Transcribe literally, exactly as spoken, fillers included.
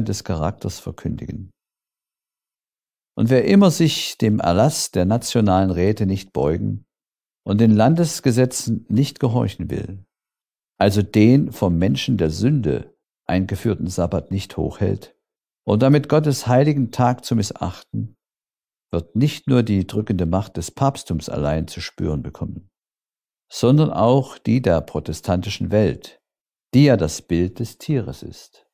des Charakters verkündigen. Und wer immer sich dem Erlass der nationalen Räte nicht beugen und den Landesgesetzen nicht gehorchen will, also den vom Menschen der Sünde eingeführten Sabbat nicht hochhält und damit Gottes heiligen Tag zu missachten, wird nicht nur die drückende Macht des Papsttums allein zu spüren bekommen, sondern auch die der protestantischen Welt, die ja das Bild des Tieres ist.